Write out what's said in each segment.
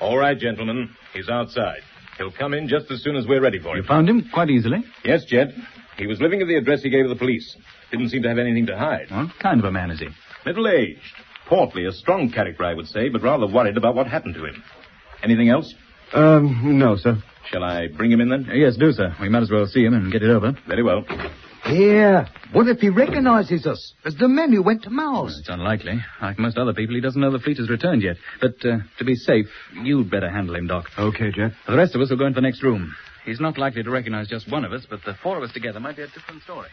All right, gentlemen. He's outside. He'll come in just as soon as we're ready for him. You found him quite easily? Yes, Jed. He was living at the address he gave to the police. Didn't seem to have anything to hide. What kind of a man is he? Middle-aged. Portly, a strong character, I would say, but rather worried about what happened to him. Anything else? No, sir. Shall I bring him in, then? Yes, do, sir. We might as well see him and get it over. Very well. Here. What if he recognizes us as the men who went to Mouse? Well, it's unlikely. Like most other people, he doesn't know the fleet has returned yet. But to be safe, you'd better handle him, Doc. Okay, Jed. For the rest of us will go into the next room. He's not likely to recognize just one of us, but the four of us together might be a different story.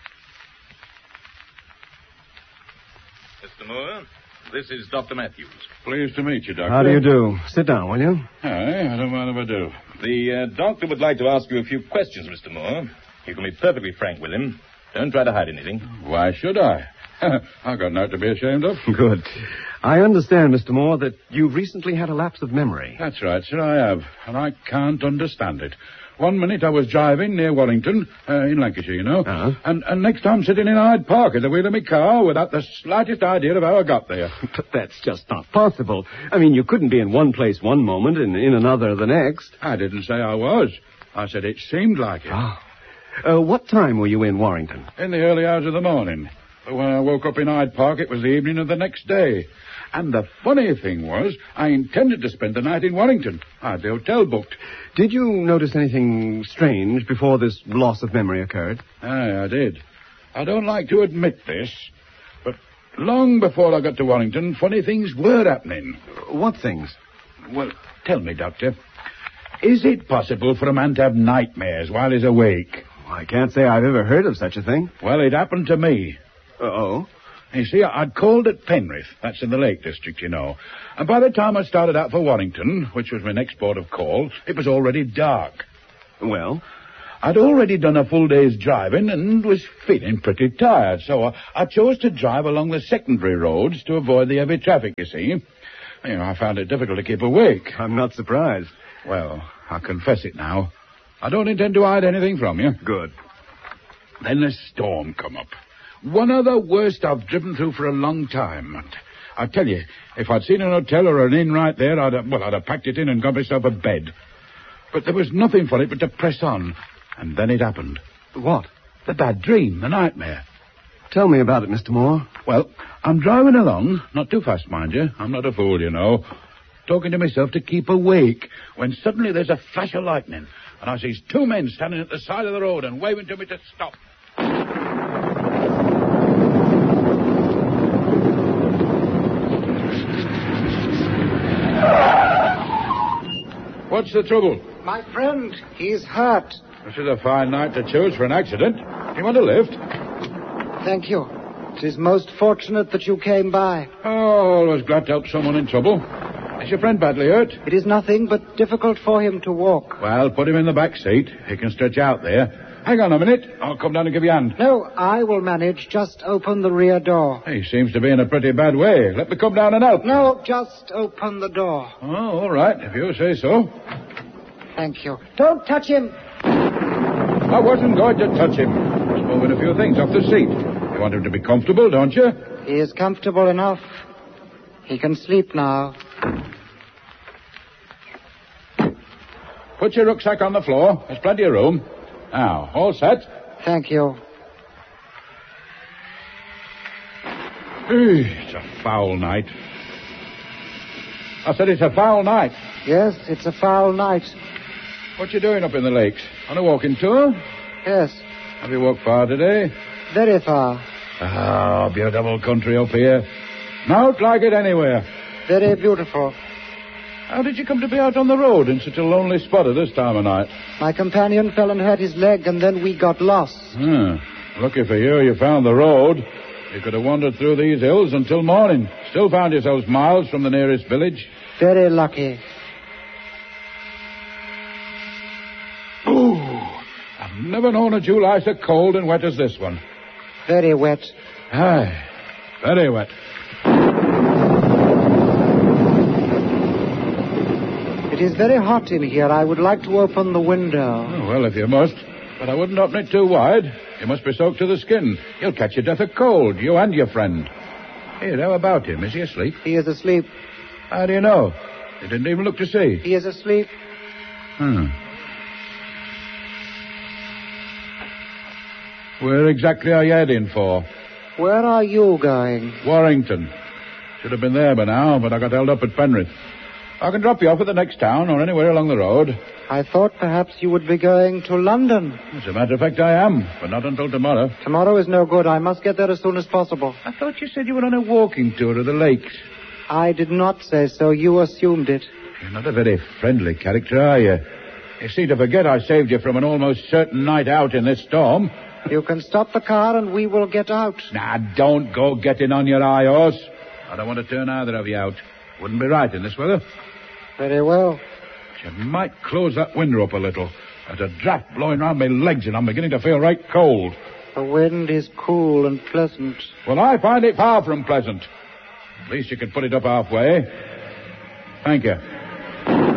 Mr. Moore, this is Dr. Matthews. Pleased to meet you, Doctor. How do you do? Sit down, will you? Aye, I don't mind if I do. The doctor would like to ask you a few questions, Mr. Moore. You can be perfectly frank with him. Don't try to hide anything. Why should I? I've got nothing to be ashamed of. Good. I understand, Mr. Moore, that you've recently had a lapse of memory. That's right, sir, I have. And I can't understand it. 1 minute I was driving near Wellington, in Lancashire, you know. Uh-huh. And next time sitting in Hyde Park at the wheel of my car without the slightest idea of how I got there. But that's just not possible. I mean, you couldn't be in one place one moment and in another the next. I didn't say I was. I said it seemed like it. What time were you in Warrington? In the early hours of the morning. But when I woke up in Hyde Park, it was the evening of the next day. And the funny thing was, I intended to spend the night in Warrington. I had the hotel booked. Did you notice anything strange before this loss of memory occurred? Aye, I did. I don't like to admit this, but long before I got to Warrington, funny things were happening. What things? Well, tell me, Doctor, is it possible for a man to have nightmares while he's awake? I can't say I've ever heard of such a thing. Well, it happened to me. Uh-oh. You see, I'd called at Penrith. That's in the Lake District, you know. And by the time I started out for Warrington, which was my next port of call, it was already dark. Well? I'd already done a full day's driving and was feeling pretty tired, so I chose to drive along the secondary roads to avoid the heavy traffic, you see. You know, I found it difficult to keep awake. I'm not surprised. Well, I confess it now. I don't intend to hide anything from you. Good. Then a storm come up. One of the worst I've driven through for a long time. And I tell you, if I'd seen an hotel or an inn right there, I'd have packed it in and got myself a bed. But there was nothing for it but to press on. And then it happened. What? The bad dream, the nightmare. Tell me about it, Mr. Moore. Well, I'm driving along, not too fast, mind you. I'm not a fool, you know. Talking to myself to keep awake, when suddenly there's a flash of lightning, and I sees two men standing at the side of the road and waving to me to stop. What's the trouble? My friend, he's hurt. This is a fine night to choose for an accident. Do you want a lift? Thank you. It is most fortunate that you came by. Oh, always glad to help someone in trouble. Is your friend badly hurt? It is nothing but difficult for him to walk. Well, put him in the back seat. He can stretch out there. Hang on a minute. I'll come down and give you a hand. No, I will manage. Just open the rear door. He seems to be in a pretty bad way. Let me come down and help. No, just open the door. Oh, all right, if you say so. Thank you. Don't touch him. I wasn't going to touch him. Just moving a few things off the seat. You want him to be comfortable, don't you? He is comfortable enough. He can sleep now. Put your rucksack on the floor. There's plenty of room. Now, all set? Thank you. It's a foul night. I said it's a foul night. Yes, it's a foul night. What you doing up in the lakes? On a walking tour? Yes, Have you walked far today? very far. Ah, beautiful country up here. Not like it anywhere. Very beautiful. How did you come to be out on the road in such a lonely spot at this time of night? My companion fell and hurt his leg, and then we got lost. Lucky for you, you found the road. You could have wandered through these hills until morning. Still found yourselves miles from the nearest village. Very lucky. Ooh, I've never known a July so cold and wet as this one. Very wet. Aye, very wet. It is very hot in here. I would like to open the window. Oh, well, if you must. But I wouldn't open it too wide. You must be soaked to the skin. You'll catch your death of cold, you and your friend. Here, how about him? Is he asleep? He is asleep. How do you know? You didn't even look to see. He is asleep. Where exactly are you heading for? Where are you going? Warrington. Should have been there by now, but I got held up at Penrith. I can drop you off at the next town or anywhere along the road. I thought perhaps you would be going to London. As a matter of fact, I am, but not until tomorrow. Tomorrow is no good. I must get there as soon as possible. I thought you said you were on a walking tour of the lakes. I did not say so. You assumed it. You're not a very friendly character, are you? You seem to forget I saved you from an almost certain night out in this storm. You can stop the car and we will get out. Now, don't go getting on your high horse. I don't want to turn either of you out. Wouldn't be right in this weather. Very well. You might close that window up a little. There's a draft blowing round my legs and I'm beginning to feel right cold. The wind is cool and pleasant. Well, I find it far from pleasant. At least you could put it up halfway. Thank you.